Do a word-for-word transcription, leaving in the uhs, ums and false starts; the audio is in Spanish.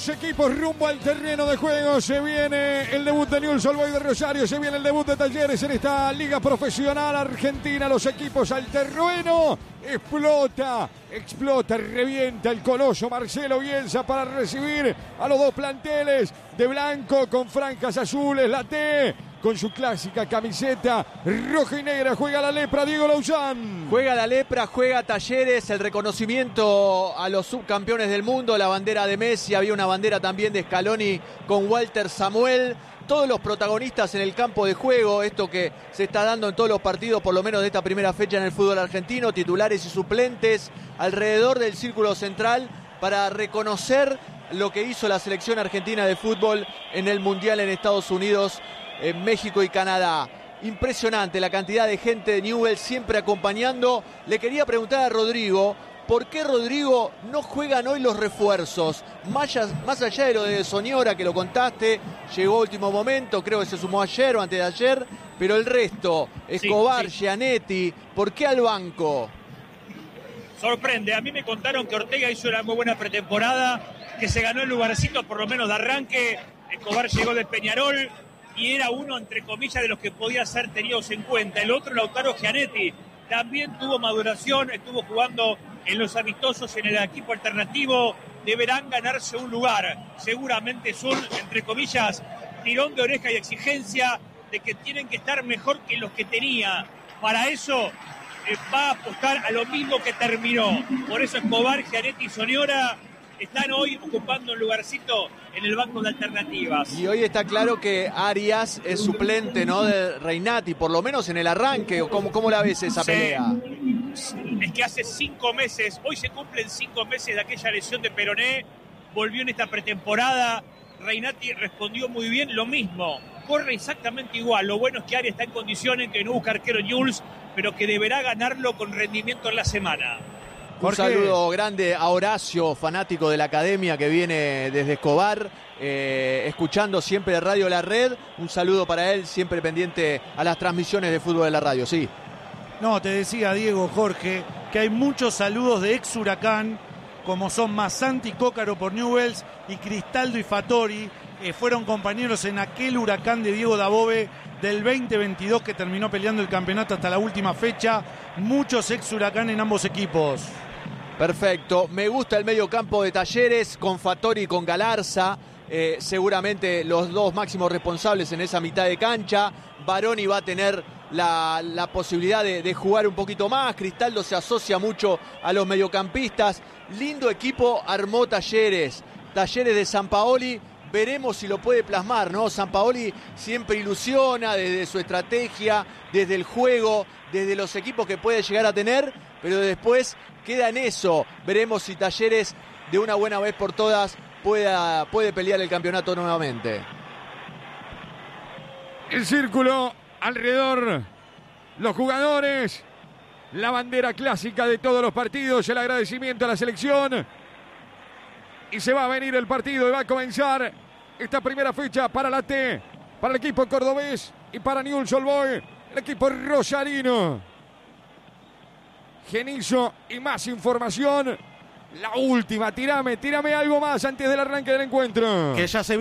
los equipos rumbo al terreno de juego. Se viene el debut de Newell's Old Boys de Rosario. Se viene el debut de Talleres en esta liga profesional argentina. Los equipos al terreno. Explota, explota, revienta el coloso Marcelo Bielsa para recibir a los dos planteles de blanco con franjas azules. La T con su clásica camiseta roja y negra. Juega la lepra, Diego Lauzán. Juega la lepra, juega Talleres, el reconocimiento a los subcampeones del mundo, la bandera de Messi, había una bandera también de Scaloni con Walter Samuel. Todos los protagonistas en el campo de juego, esto que se está dando en todos los partidos, por lo menos de esta primera fecha en el fútbol argentino, titulares y suplentes alrededor del círculo central para reconocer lo que hizo la selección argentina de fútbol en el Mundial en Estados Unidos, en México y Canadá. Impresionante la cantidad de gente de Newell's siempre acompañando. Le quería preguntar a Rodrigo, ¿por qué, Rodrigo, no juegan hoy los refuerzos? Más allá, más allá de lo de Soñora, que lo contaste, llegó último momento, creo que se sumó ayer o antes de ayer, pero el resto, Escobar, sí, sí. Gianetti, ¿por qué al banco? Sorprende, a mí me contaron que Ortega hizo una muy buena pretemporada, que se ganó el lugarcito por lo menos de arranque. Escobar llegó del Peñarol y era uno, entre comillas, de los que podía ser tenidos en cuenta. El otro, Lautaro Gianetti, también tuvo maduración, estuvo jugando en los amistosos en el equipo alternativo. Deberán ganarse un lugar. Seguramente es un, entre comillas, tirón de oreja y exigencia de que tienen que estar mejor que los que tenía. Para eso eh, va a apostar a lo mismo que terminó. Por eso Escobar, Gianetti y Soñora están hoy ocupando un lugarcito en el banco de alternativas. Y hoy está claro que Arias es suplente, ¿no?, de Reinati, por lo menos en el arranque. ¿Cómo, cómo la ves esa sí. pelea? Es que hace cinco meses, hoy se cumplen cinco meses de aquella lesión de peroné, volvió en esta pretemporada. Reinati respondió muy bien, lo mismo, corre exactamente igual. Lo bueno es que Arias está en condiciones, que no busca arquero Newell's, pero que deberá ganarlo con rendimiento en la semana. Un saludo grande a Horacio, fanático de la academia que viene desde Escobar, eh, escuchando siempre Radio La Red. Un saludo para él, siempre pendiente a las transmisiones de fútbol de la radio, sí. No, te decía Diego, Jorge, que hay muchos saludos de ex Huracán, como son Masanti Cócaro por Newell's y Cristaldo y Fattori, eh, fueron compañeros en aquel Huracán de Diego Dabove del veinte veintidós que terminó peleando el campeonato hasta la última fecha. Muchos ex Huracán en ambos equipos. Perfecto, me gusta el medio campo de Talleres con Fattori y con Galarza, eh, seguramente los dos máximos responsables en esa mitad de cancha. Baroni va a tener la, la posibilidad de, de jugar un poquito más. Cristaldo se asocia mucho a los mediocampistas. Lindo equipo armó Talleres, Talleres de Sampaoli. Veremos si lo puede plasmar, ¿no? Sampaoli siempre ilusiona desde su estrategia, desde el juego, desde los equipos que puede llegar a tener, pero después queda en eso. Veremos si Talleres, de una buena vez por todas, pueda, puede pelear el campeonato nuevamente. El círculo alrededor, los jugadores, la bandera clásica de todos los partidos, el agradecimiento a la selección. Y se va a venir el partido y va a comenzar esta primera fecha para la T, para el equipo cordobés y para Newell's Old Boys, el equipo rosarino. Genizo y más información. La última, tírame, tírame algo más antes del arranque del encuentro. Que ya se